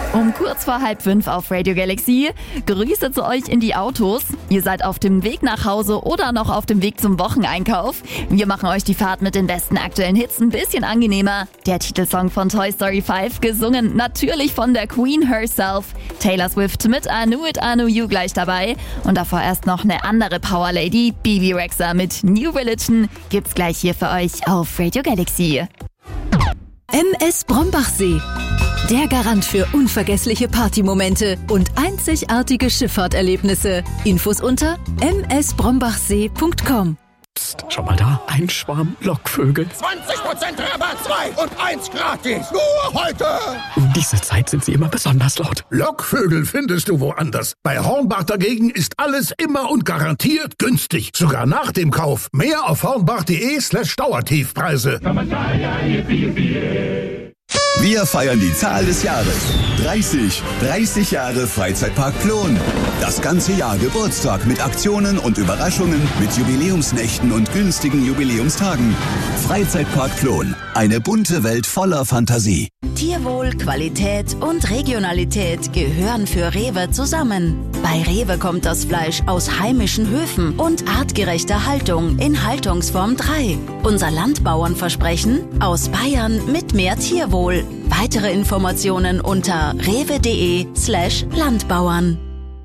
Um kurz vor 4:30 auf Radio Galaxy. Grüße zu euch in die Autos. Ihr seid auf dem Weg nach Hause oder noch auf dem Weg zum Wocheneinkauf. Wir machen euch die Fahrt mit den besten aktuellen Hits ein bisschen angenehmer. Der Titelsong von Toy Story 5, gesungen natürlich von der Queen herself. Taylor Swift mit I Knew It, I Knew You gleich dabei. Und davor erst noch eine andere Power Lady, Bebe Rexha mit New Religion. Gibt's gleich hier für euch auf Radio Galaxy. MS Brombachsee. Der Garant für unvergessliche Partymomente und einzigartige Schifffahrterlebnisse. Infos unter msbrombachsee.com. Psst, schon mal da? Ein Schwarm Lockvögel. 20% Rabatt, 2 und 1 gratis. Nur heute. Um diese Zeit sind sie immer besonders laut. Lockvögel findest du woanders. Bei Hornbach dagegen ist alles immer und garantiert günstig. Sogar nach dem Kauf. Mehr auf hornbach.de/Dauertiefpreise. Wir feiern die Zahl des Jahres. 30 Jahre Freizeitpark Plon. Das ganze Jahr Geburtstag mit Aktionen und Überraschungen, mit Jubiläumsnächten und günstigen Jubiläumstagen. Freizeitpark Plon. Eine bunte Welt voller Fantasie. Tierwohl, Qualität und Regionalität gehören für Rewe zusammen. Bei Rewe kommt das Fleisch aus heimischen Höfen und artgerechter Haltung in Haltungsform 3. Unser Landbauernversprechen: aus Bayern mit mehr Tierwohl. Weitere Informationen unter rewe.de/Landbauern.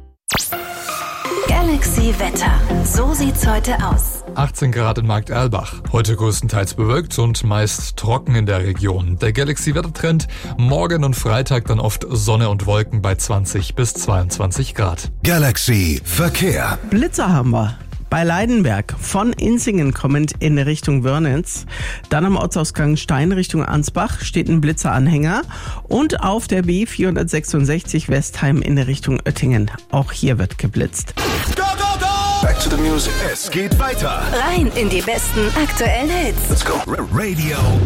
Galaxy Wetter. So sieht's heute aus. 18 Grad in Markt Erlbach. Heute größtenteils bewölkt und meist trocken in der Region. Der Galaxy-Wettertrend: morgen und Freitag dann oft Sonne und Wolken bei 20 bis 22 Grad. Galaxy Verkehr. Blitzer haben wir. Bei Leidenberg von Insingen kommend in Richtung Wörnitz. Dann am Ortsausgang Stein Richtung Ansbach steht ein Blitzeranhänger. Und auf der B466 Westheim in Richtung Oettingen. Auch hier wird geblitzt. Go, go, go! Back to the music. Es geht weiter. Rein in die besten aktuellen Hits. Let's go. Radio